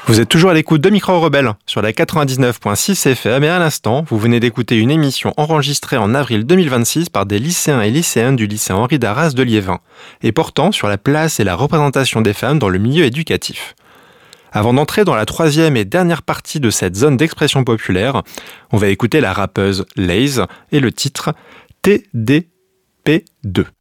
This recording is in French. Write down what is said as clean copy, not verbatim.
Vous êtes toujours à l'écoute de Micro Rebelle sur la 99.6 FM et à l'instant, vous venez d'écouter une émission enregistrée en avril 2026 par des lycéens et lycéennes du lycée Henri Darras de Liévin et portant sur la place et la représentation des femmes dans le milieu éducatif. Avant d'entrer dans la troisième et dernière partie de cette zone d'expression populaire, on va écouter la rappeuse Laze et le titre TDP2.